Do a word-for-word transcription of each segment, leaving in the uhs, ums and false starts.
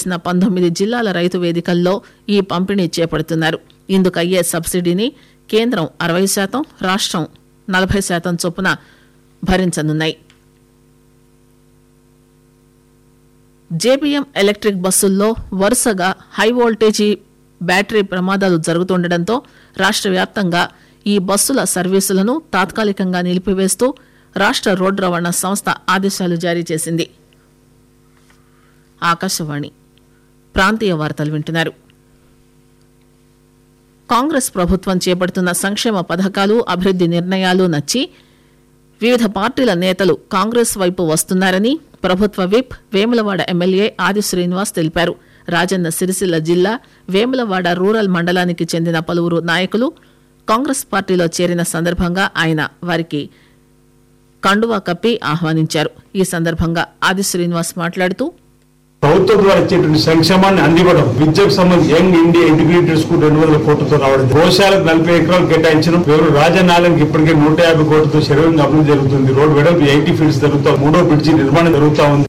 చేసిన పంతొమ్మిది జిల్లాల రైతు వేదికల్లో ఈ పంపిణీ చేపడుతున్నారు. ఇందుకయ్యే సబ్సిడీని కేంద్రం అరవై శాతం రాష్ట్రం నలభై శాతం చొప్పున భరించనున్నాయి. జేబీఎం ఎలక్ట్రిక్ బస్సుల్లో వరుసగా హై వోల్టేజీ బ్యాటరీ ప్రమాదాలు జరుగుతుండటంతో రాష్ట్ర వ్యాప్తంగా ఈ బస్సుల సర్వీసులను తాత్కాలికంగా నిలిపివేస్తూ రాష్ట్ర రోడ్డు రవాణా సంస్థ ఆదేశాలు జారీ చేసింది. ఆకాశవాణి ప్రాంతీయ వార్తలు వింటున్నారు. కాంగ్రెస్ ప్రభుత్వం చేపడుతున్న సంక్షేమ పథకాలు అభివృద్ది నిర్ణయాలు నచ్చి వివిధ పార్టీల నేతలు కాంగ్రెస్ వైపు వస్తున్నారని ప్రభుత్వ విప్ వేములవాడ ఎమ్మెల్యే ఆది శ్రీనివాస్ తెలిపారు. రాజన్న సిరిసిల్ల జిల్లా వేములవాడ రూరల్ మండలానికి చెందిన పలువురు నాయకులు కాంగ్రెస్ పార్టీలో చేరిన సందర్భంగా ఆయన వారికి కండువా కప్పి ఆహ్వానించారు. ఈ సందర్భంగా ఆది శ్రీనివాస్ మాట్లాడుతూ ప్రభుత్వం ద్వారా ఇచ్చేటువంటి సంక్షేమాన్ని అందివ్వడం, విద్యకు సంబంధించి యంగ్ ఇండియా ఇంటిగ్రేటెడ్ స్కూల్ రెండు వందల కోట్లతో రావడం, గోశాలకు నలభై ఎకరాలు కేటాయించడం, ఎవరు రాజనాలకు ఇప్పటికే నూట యాభై కోట్లతో శరవేగంగా అభివృద్ధి జరుగుతుంది. రోడ్డు వెడల్పు ఎయిటీ ఫీట్స్ జరుగుతా, మూడో బ్రిడ్జి నిర్మాణం జరుగుతా ఉంది.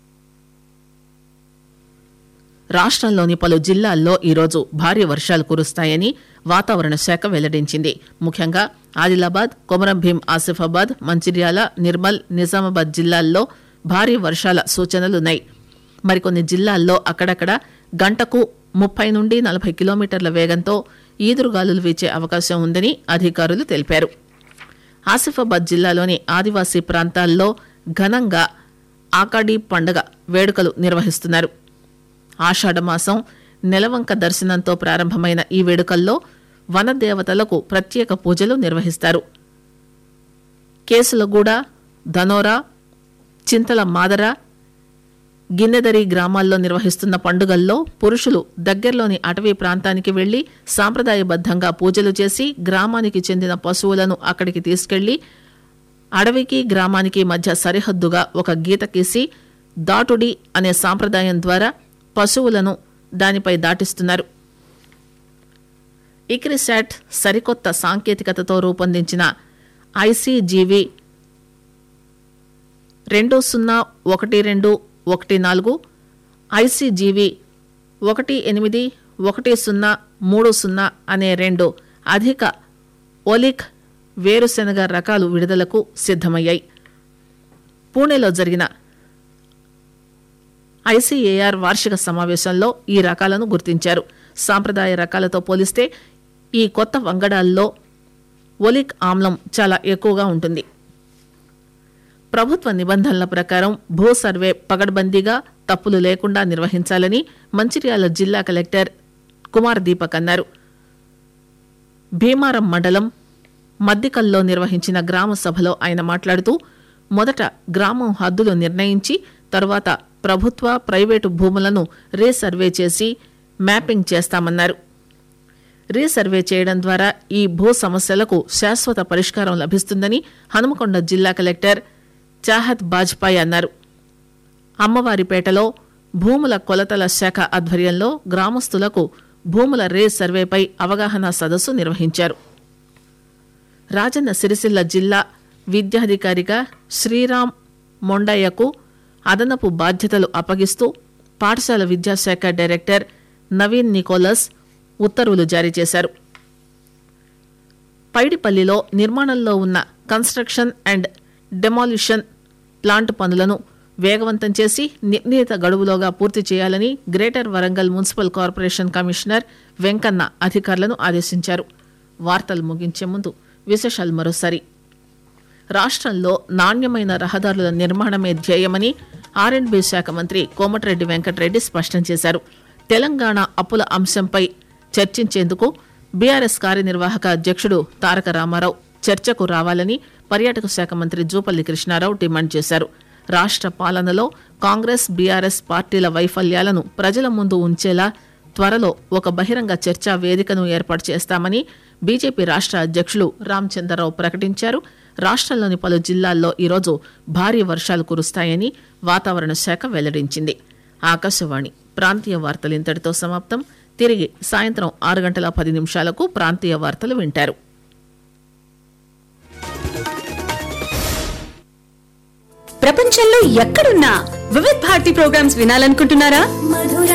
రాష్ట్రంలోని పలు జిల్లాల్లో ఈరోజు భారీ వర్షాలు కురుస్తాయని వాతావరణ శాఖ వెల్లడించింది. ముఖ్యంగా ఆదిలాబాద్, కొమరంభీం, ఆసిఫాబాద్, మంచిర్యాల, నిర్మల్, నిజామాబాద్ జిల్లాల్లో భారీ వర్షాల సూచనలున్నాయి. మరికొన్ని జిల్లాల్లో అక్కడక్కడ గంటకు ముప్పై నుండి నలభై కిలోమీటర్ల వేగంతో ఈదురుగాలులు వీచే అవకాశం ఉందని అధికారులు తెలిపారు. ఆసిఫాబాద్ జిల్లాలోని ఆదివాసీ ప్రాంతాల్లో ఘనంగా ఆకాడీ పండుగ వేడుకలు నిర్వహిస్తున్నారు. ఆషాఢమాసం నెలవంక దర్శనంతో ప్రారంభమైన ఈ వేడుకల్లో వనదేవతలకు ప్రత్యేక పూజలు నిర్వహిస్తారు. కేసులగూడ, ధనోరా, చింతల మాదర, గిన్నెదరి గ్రామాల్లో నిర్వహిస్తున్న పండుగల్లో పురుషులు దగ్గరలోని అటవీ ప్రాంతానికి వెళ్లి సాంప్రదాయబద్దంగా పూజలు చేసి గ్రామానికి చెందిన పశువులను అక్కడికి తీసుకెళ్లి అడవికి గ్రామానికి మధ్య సరిహద్దుగా ఒక గీత గీసి దాటుడి అనే సాంప్రదాయం ద్వారా పశువులను దానిపై దాటిస్తున్నారు. ఇక్రిశాట్ సరికొత్త సాంకేతికతతో రూపొందించిన ఐసీజీవీ రెండు సున్నా ఒకటి రెండు ఒకటి నాలుగు, ఐసీజీవీ ఒకటి ఎనిమిది ఒకటి సున్నా మూడు సున్నా అనే రెండు అధిక ఒలిక్ వేరుశెనగ రకాలు విడుదలకు సిద్దమయ్యాయి. పూణేలో జరిగిన ఐసీఏఆర్ వార్షిక సమావేశంలో ఈ రకాలను గుర్తించారు. సాంప్రదాయ రకాలతో పోలిస్తే ఈ కొత్త వంగడాల్లో ఒలిక్ ఆమ్లం చాలా ఎక్కువగా ఉంటుంది. ప్రభుత్వ నిబంధనల ప్రకారం భూ సర్వే పగడ్బందీగా తప్పులు లేకుండా నిర్వహించాలని మంచిర్యాల జిల్లా కలెక్టర్ కుమార్ దీపక్ అన్నారు. భీమారం మండలం మద్దికల్లో నిర్వహించిన గ్రామ సభలో ఆయన మాట్లాడుతూ మొదట గ్రామం హద్దులు నిర్ణయించి తరువాత ప్రభుత్వ ప్రైవేటు భూములను రీసర్వే చేసి మ్యాపింగ్ చేస్తామన్నారు. రీసర్వే చేయడం ద్వారా ఈ భూ సమస్యలకు శాశ్వత పరిష్కారం లభిస్తుందని హనుమకొండ జిల్లా కలెక్టర్ చాహత్ బాజ్పాయ్ అన్నారు. అమ్మవారిపేటలో భూముల కొలతల శాఖ ఆధ్వర్యంలో గ్రామస్తులకు భూముల రే సర్వేపై అవగాహన సదస్సు నిర్వహించారు. రాజన్న సిరిసిల్ల జిల్లా విద్యాధికారిగా శ్రీరామ్ మొండయ్యకు అదనపు బాధ్యతలు అప్పగిస్తూ పాఠశాల విద్యాశాఖ డైరెక్టర్ నవీన్ నికోలస్ ఉత్తర్వులు జారీ చేశారు. పైడిపల్లిలో నిర్మాణంలో ఉన్న కన్స్ట్రక్షన్ అండ్ డెమాలిషన్ ప్లాంట్ పనులను వేగవంతం చేసి నిర్ణీత గడువులోగా పూర్తి చేయాలని greater Warangal municipal corporation commissioner Venkanna అధికారులను ఆదేశించారు. వార్తలు ముగించే ముందు విశేషాలు మరోసారి. రాష్ట్రంలో నాణ్యమైన రహదారుల నిర్మాణమే ధ్యేయమని ఆర్ అండ్ బి శాఖ మంత్రి కోమటిరెడ్డి వెంకటరెడ్డి స్పష్టం చేశారు. తెలంగాణ అప్పుల అంశంపై చర్చించేందుకు బీఆర్ఎస్ కార్యనిర్వాహక అధ్యక్షుడు తారక రామారావు చర్చకు రావాలని పర్యాటక శాఖ మంత్రి జూపల్లి కృష్ణారావు డిమాండ్ చేశారు. రాష్ట్ర పాలనలో కాంగ్రెస్ బీఆర్ఎస్ పార్టీల వైఫల్యాలను ప్రజల ముందు ఉంచేలా త్వరలో ఒక బహిరంగ చర్చా వేదికను ఏర్పాటు చేస్తామని బీజేపీ రాష్ట్ర అధ్యక్షులు రామచంద్రరావు ప్రకటించారు. రాష్ట్రంలోని పలు జిల్లాల్లో ఈరోజు భారీ వర్షాలు కురుస్తాయని వాతావరణ శాఖ వెల్లడించింది. ఆకాశవాణి ప్రాంతీయ వార్తలు ఇంతటితో సమాప్తం. తిరిగి సాయంత్రం ఆరు గంటల పది నిమిషాలకు ప్రాంతీయ వార్తలు వింటారు. ప్రపంచంలో ఎక్కడున్నా వివిధ భారతి ప్రోగ్రామ్స్ వినాలనుకుంటున్నారా?